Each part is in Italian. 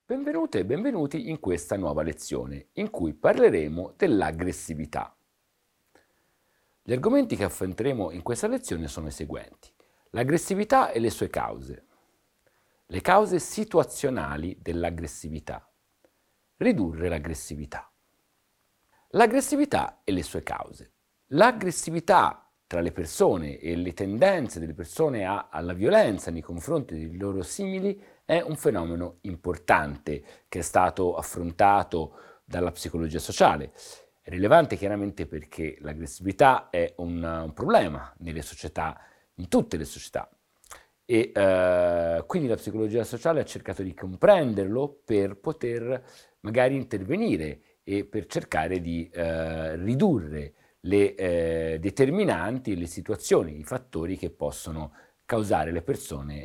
Benvenute e benvenuti in questa nuova lezione in cui parleremo dell'aggressività. Gli argomenti che affronteremo in questa lezione sono i seguenti: l'aggressività e le sue cause, le cause situazionali dell'aggressività, ridurre l'aggressività. L'aggressività e le sue cause. L'aggressività tra le persone e le tendenze delle persone alla violenza nei confronti dei loro simili è un fenomeno importante che è stato affrontato dalla psicologia sociale. È rilevante chiaramente perché l'aggressività è un problema nelle società, in tutte le società, e quindi la psicologia sociale ha cercato di comprenderlo per poter magari intervenire e per cercare di ridurre le determinanti, le situazioni, i fattori che possono causare le persone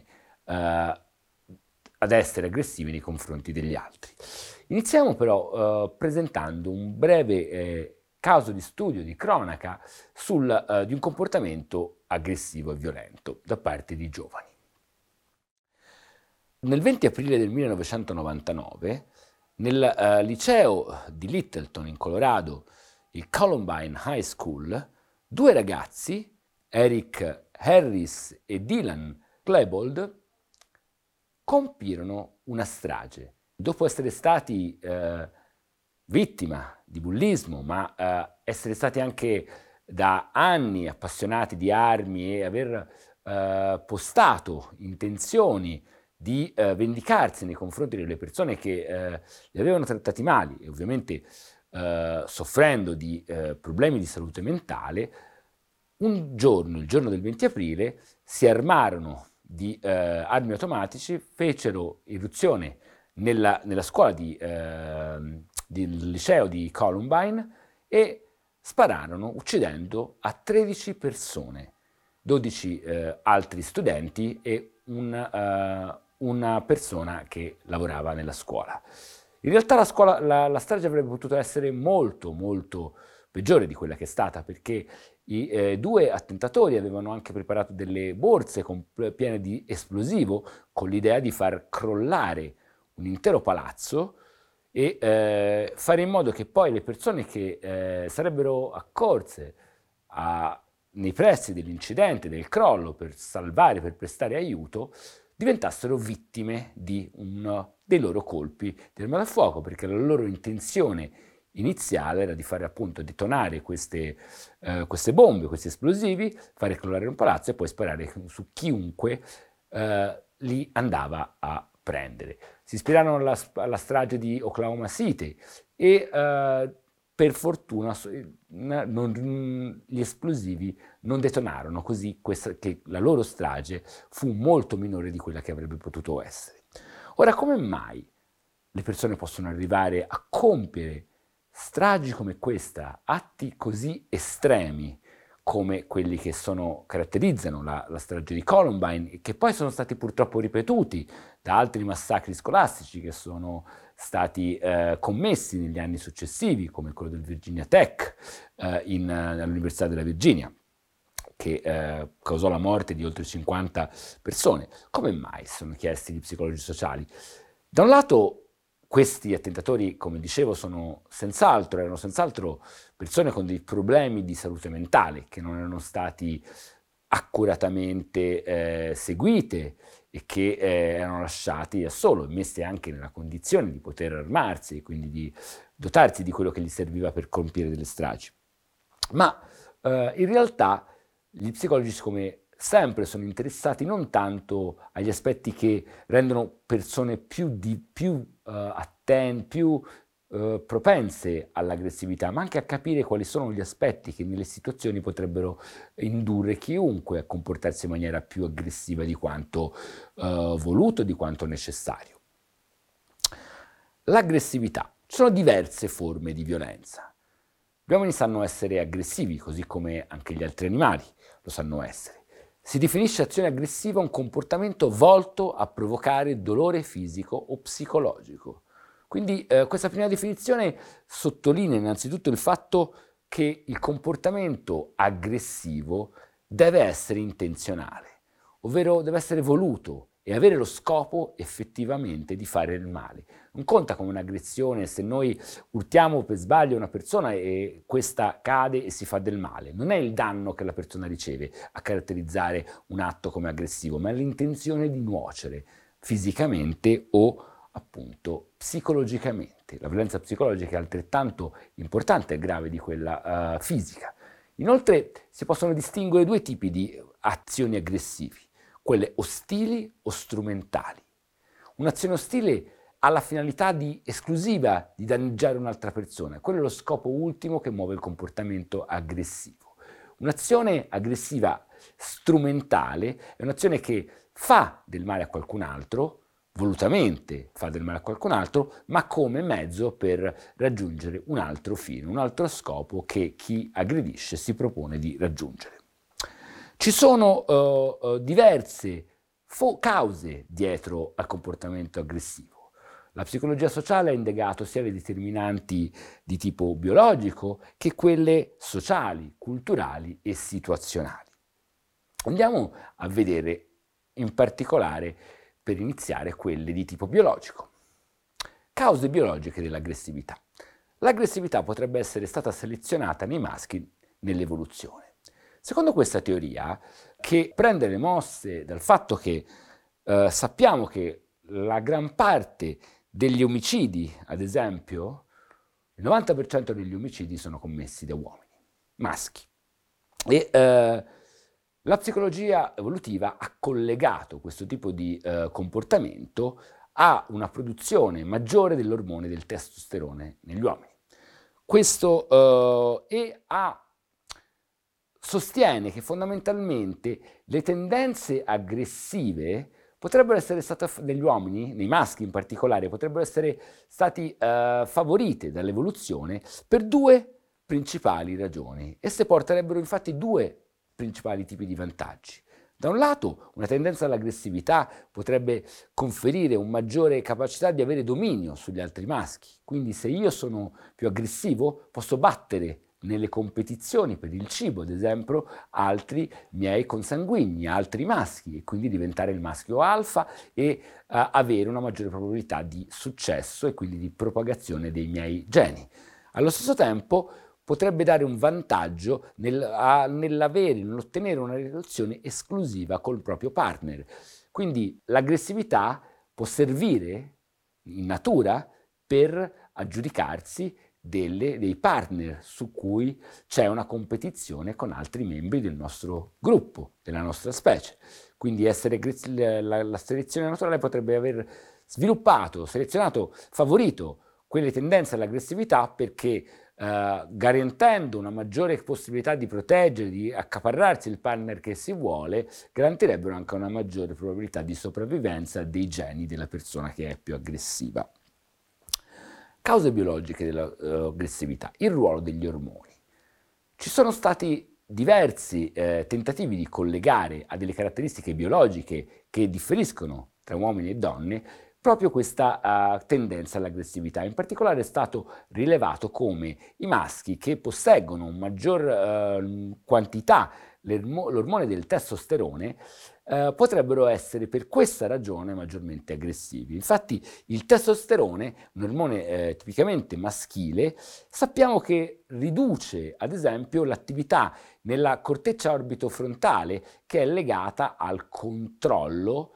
ad essere aggressivi nei confronti degli altri. Iniziamo però presentando un breve caso di studio, di cronaca, di un comportamento aggressivo e violento da parte di giovani. Nel 20 aprile del 1999, nel liceo di Littleton in Colorado, il Columbine High School, due ragazzi, Eric Harris e Dylan Klebold, compirono una strage. Dopo essere stati vittima di bullismo, ma essere stati anche da anni appassionati di armi e aver postato intenzioni di vendicarsi nei confronti delle persone che li avevano trattati male e ovviamente soffrendo di problemi di salute mentale, un giorno, il giorno del 20 aprile, si armarono di armi automatici, fecero irruzione nella scuola del liceo di Columbine e spararono uccidendo a 13 persone, 12 altri studenti e una persona che lavorava nella scuola. In realtà la strage avrebbe potuto essere molto molto peggiore di quella che è stata, perché i due attentatori avevano anche preparato delle borse piene di esplosivo con l'idea di far crollare un intero palazzo e fare in modo che poi le persone che sarebbero accorse nei pressi dell'incidente, del crollo, per salvare, per prestare aiuto, diventassero vittime di uno dei loro colpi di arma da fuoco, perché la loro intenzione iniziale era di fare appunto detonare queste bombe, questi esplosivi, fare crollare un palazzo e poi sparare su chiunque li andava a prendere. Si ispirarono alla strage di Oklahoma City e per fortuna gli esplosivi non detonarono, così che la loro strage fu molto minore di quella che avrebbe potuto essere. Ora, come mai le persone possono arrivare a compiere stragi come questa, atti così estremi come quelli che caratterizzano la strage di Columbine e che poi sono stati purtroppo ripetuti da altri massacri scolastici che sono stati commessi negli anni successivi, come quello del Virginia Tech all'Università della Virginia, che causò la morte di oltre 50 persone. Come mai, si sono chiesti gli psicologi sociali? Da un lato, questi attentatori, come dicevo, erano senz'altro persone con dei problemi di salute mentale che non erano stati accuratamente seguite e che erano lasciati da solo, messi anche nella condizione di poter armarsi e quindi di dotarsi di quello che gli serviva per compiere delle stragi. Ma in realtà gli psicologi, come sempre, sono interessati non tanto agli aspetti che rendono persone più attente, più propense all'aggressività, ma anche a capire quali sono gli aspetti che nelle situazioni potrebbero indurre chiunque a comportarsi in maniera più aggressiva di quanto voluto, di quanto necessario. L'aggressività. Ci sono diverse forme di violenza. Gli uomini sanno essere aggressivi, così come anche gli altri animali lo sanno essere. Si definisce azione aggressiva un comportamento volto a provocare dolore fisico o psicologico. Quindi questa prima definizione sottolinea innanzitutto il fatto che il comportamento aggressivo deve essere intenzionale, ovvero deve essere voluto e avere lo scopo effettivamente di fare il male. Non conta come un'aggressione se noi urtiamo per sbaglio una persona e questa cade e si fa del male. Non è il danno che la persona riceve a caratterizzare un atto come aggressivo, ma è l'intenzione di nuocere fisicamente o appunto psicologicamente. La violenza psicologica è altrettanto importante e grave di quella fisica. Inoltre si possono distinguere due tipi di azioni aggressive, quelle ostili o strumentali. Un'azione ostile ha la finalità esclusiva di danneggiare un'altra persona, quello è lo scopo ultimo che muove il comportamento aggressivo. Un'azione aggressiva strumentale è un'azione che fa del male a qualcun altro, volutamente fa del male a qualcun altro, ma come mezzo per raggiungere un altro fine, un altro scopo che chi aggredisce si propone di raggiungere. Ci sono diverse cause dietro al comportamento aggressivo. La psicologia sociale ha indagato sia le determinanti di tipo biologico che quelle sociali, culturali e situazionali. Andiamo a vedere in particolare, per iniziare, quelle di tipo biologico. Cause biologiche dell'aggressività. L'aggressività potrebbe essere stata selezionata nei maschi nell'evoluzione. Secondo questa teoria, che prende le mosse dal fatto che sappiamo che la gran parte degli omicidi, ad esempio, il 90% degli omicidi sono commessi da uomini, maschi. E la psicologia evolutiva ha collegato questo tipo di comportamento a una produzione maggiore dell'ormone del testosterone negli uomini. Questo sostiene che fondamentalmente le tendenze aggressive potrebbero essere state negli uomini, nei maschi in particolare, potrebbero essere stati favorite dall'evoluzione per due principali ragioni. Esse porterebbero infatti due principali tipi di vantaggi. Da un lato, una tendenza all'aggressività potrebbe conferire una maggiore capacità di avere dominio sugli altri maschi. Quindi se io sono più aggressivo, posso battere nelle competizioni per il cibo, ad esempio, altri miei consanguigni, altri maschi, e quindi diventare il maschio alfa e avere una maggiore probabilità di successo e quindi di propagazione dei miei geni. Allo stesso tempo potrebbe dare un vantaggio nell'ottenere una relazione esclusiva col proprio partner. Quindi l'aggressività può servire in natura per aggiudicarsi dei partner su cui c'è una competizione con altri membri del nostro gruppo, della nostra specie. Quindi la selezione naturale potrebbe aver selezionato, favorito quelle tendenze all'aggressività perché garantendo una maggiore possibilità di proteggere, di accaparrarsi il partner che si vuole, garantirebbero anche una maggiore probabilità di sopravvivenza dei geni della persona che è più aggressiva. Cause biologiche dell'aggressività, il ruolo degli ormoni. Ci sono stati diversi tentativi di collegare a delle caratteristiche biologiche che differiscono tra uomini e donne proprio questa tendenza all'aggressività. In particolare è stato rilevato come i maschi che posseggono una maggior quantità l'ormone del testosterone potrebbero essere per questa ragione maggiormente aggressivi. Infatti il testosterone, un ormone tipicamente maschile, sappiamo che riduce ad esempio l'attività nella corteccia orbitofrontale che è legata al controllo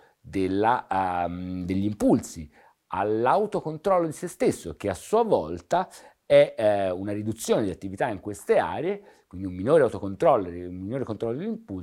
degli impulsi, all'autocontrollo di se stesso, che a sua volta è una riduzione di attività in queste aree, quindi un minore autocontrollo, un minore controllo degli impulsi,